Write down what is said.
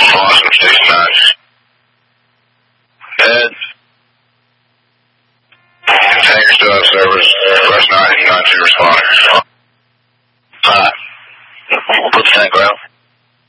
Boston, Station 9. Head. Tanker still have service. Press 9 if you not to respond.